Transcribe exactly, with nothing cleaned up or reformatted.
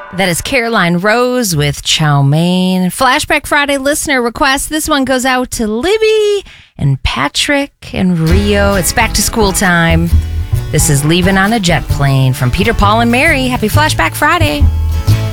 That is Caroline Rose with Chow Mein. Flashback Friday listener request. This one goes out to Libby and Patrick and Rio. It's back to school time. This is Leaving on a Jet Plane from Peter, Paul, and Mary. Happy Flashback Friday.